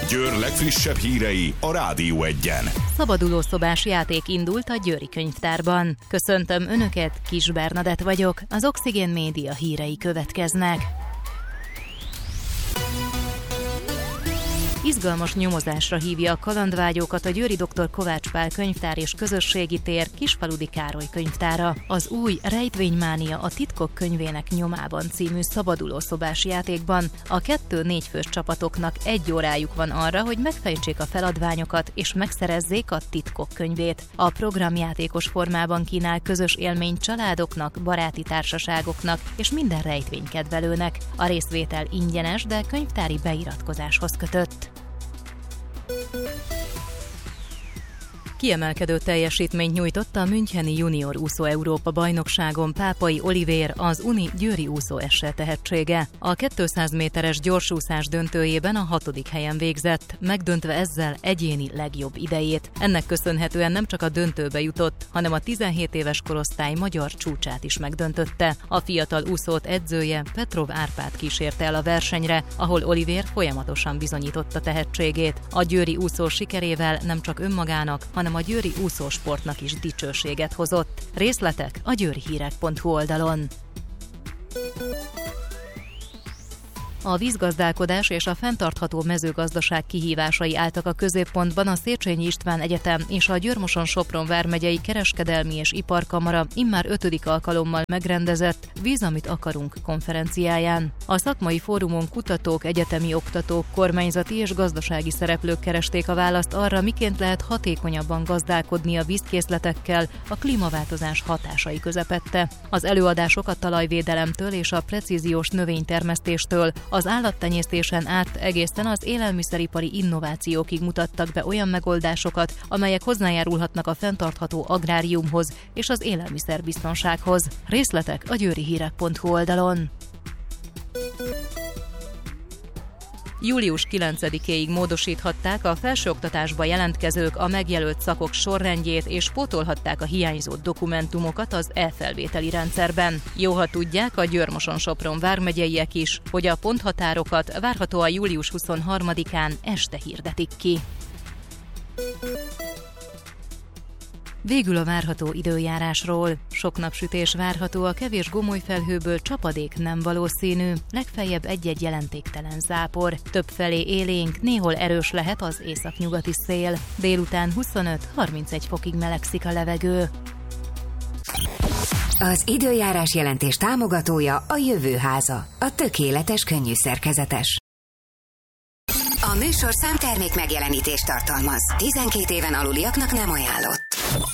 Győr legfrissebb hírei a Rádió Egyen. Szabadulószobás játék indult a győri könyvtárban. Köszöntöm Önöket, Kis Bernadett vagyok, az Oxigén Média hírei következnek. Izgalmas nyomozásra hívja a kalandvágyókat a győri Dr. Kovács Pál könyvtár és közösségi tér Kisfaludy Károly könyvtára. Az új Rejtvénymánia a titkok könyvének nyomában című szabadulószobás játékban a 2-4 fős csapatoknak 1 órájuk van arra, hogy megfejtsék a feladványokat és megszerezzék a titkok könyvét. A program játékos formában kínál közös élményt családoknak, baráti társaságoknak és minden rejtvénykedvelőnek. A részvétel ingyenes, de könyvtári beiratkozáshoz kötött. Kiemelkedő teljesítményt nyújtott a müncheni junior úszó Európa bajnokságon Pápai Olivér, az Uni győri úszóessel tehetsége. A 200 méteres gyorsúszás döntőjében a 6. helyen végzett, megdöntve ezzel egyéni legjobb idejét. Ennek köszönhetően nem csak a döntőbe jutott, hanem a 17 éves korosztály magyar csúcsát is megdöntötte. A fiatal úszót edzője Petrov Árpád kísérte el a versenyre, ahol Olivér folyamatosan bizonyította tehetségét. A győri úszó sikerével nem csak önmagának, hanem a győri úszósportnak is dicsőséget hozott. Részletek a győrihírek.hu oldalon. A vízgazdálkodás és a fenntartható mezőgazdaság kihívásai álltak a középpontban a Széchenyi István Egyetem és a Győr-Moson-Sopron vármegyei kereskedelmi és iparkamara immár 5. alkalommal megrendezett Víz, amit akarunk konferenciáján. A szakmai fórumon kutatók, egyetemi oktatók, kormányzati és gazdasági szereplők keresték a választ arra, miként lehet hatékonyabban gazdálkodni a vízkészletekkel a klímaváltozás hatásai közepette. Az előadások a talajvédelemtől és a precíziós növénytermesztéstől, az állattenyésztésen át egészen az élelmiszeripari innovációkig mutattak be olyan megoldásokat, amelyek hozzájárulhatnak a fenntartható agráriumhoz és az élelmiszerbiztonsághoz. Részletek a győrihírek.hu oldalon. Július 9-éig módosíthatták a felsőoktatásba jelentkezők a megjelölt szakok sorrendjét és pótolhatták a hiányzó dokumentumokat az e-felvételi rendszerben. Jó, ha tudják a Győr-Moson-Sopron vármegyeiek is, hogy a ponthatárokat várhatóan július 23-án este hirdetik ki. Végül a várható időjárásról. Sok napsütés várható, a kevés gomolyfelhőből csapadék nem valószínű, legfeljebb egy-egy jelentéktelen zápor. Többfelé élénk, néhol erős lehet az északnyugati szél. Délután 25-31 fokig melegszik a levegő. Az időjárás jelentés támogatója a Jövőháza, a tökéletes könnyűszerkezetes. A műsorszám termék megjelenítést tartalmaz. 12 éven aluliaknak nem ajánlott.